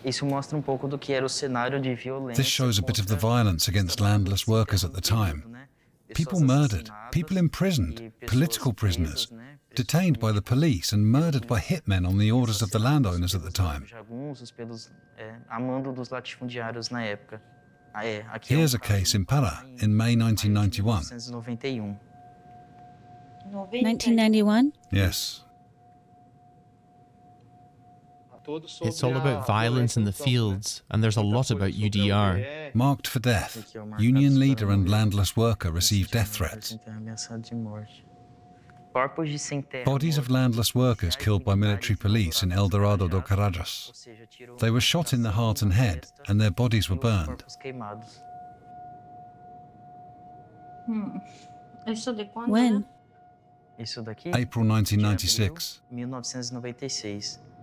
This shows a bit of the violence against landless workers at the time. People murdered, people imprisoned, political prisoners, detained by the police and murdered by hitmen on the orders of the landowners at the time. Here's a case in Para in May 1991. 1991? Yes. It's all about violence in the fields, and there's a lot about UDR. Marked for death, union leader and landless worker received death threats. Bodies of landless workers killed by military police in El Dorado do Carajás. They were shot in the heart and head, and their bodies were burned. When? April 1996.